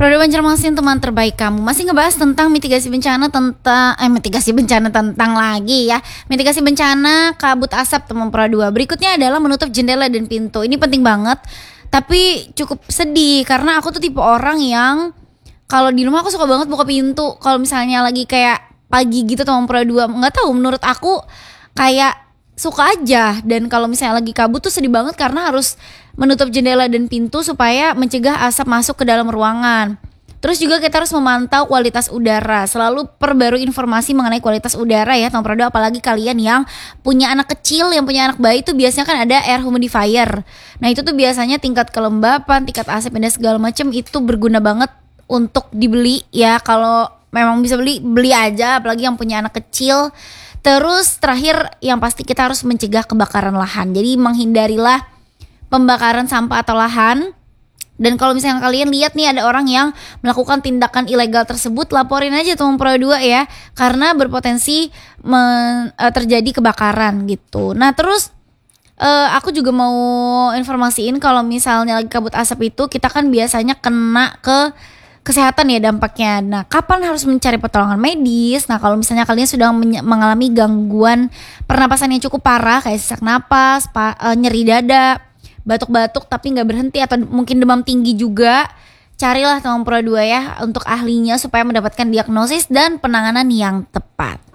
Produk Banjarmasin, teman terbaik kamu. Masih ngebahas tentang mitigasi bencana tentang lagi ya. Mitigasi bencana kabut asap teman Pro 2. Berikutnya adalah menutup jendela dan pintu. Ini penting banget. Tapi cukup sedih karena aku tuh tipe orang yang kalau di rumah aku suka banget buka pintu. Kalau misalnya lagi kayak pagi gitu teman Pro 2, enggak tahu, menurut aku kayak suka aja. Dan kalau misalnya lagi kabut tuh sedih banget karena harus menutup jendela dan pintu supaya mencegah asap masuk ke dalam ruangan. Terus juga kita harus memantau kualitas udara. Selalu perbarui informasi mengenai kualitas udara ya, Tom Prodo. Apalagi kalian yang punya anak kecil, yang punya anak bayi tuh biasanya kan ada air humidifier. Nah itu tuh biasanya tingkat kelembapan, tingkat asap dan segala macam itu berguna banget untuk dibeli ya. Kalau memang bisa beli aja, apalagi yang punya anak kecil. Terus terakhir yang pasti kita harus mencegah kebakaran lahan. Jadi menghindarilah pembakaran sampah atau lahan. Dan kalau misalnya kalian lihat nih ada orang yang melakukan tindakan ilegal tersebut, laporin aja teman Pro 2 ya, karena berpotensi terjadi kebakaran gitu. Nah terus aku juga mau informasiin kalau misalnya lagi kabut asap itu kita kan biasanya kena ke kesehatan ya dampaknya. Nah kapan harus mencari pertolongan medis? Nah kalau misalnya kalian sudah mengalami gangguan pernapasan yang cukup parah kayak sesak napas, nyeri dada, batuk-batuk tapi nggak berhenti, atau mungkin demam tinggi juga, carilah teman Pro 2 ya untuk ahlinya supaya mendapatkan diagnosis dan penanganan yang tepat.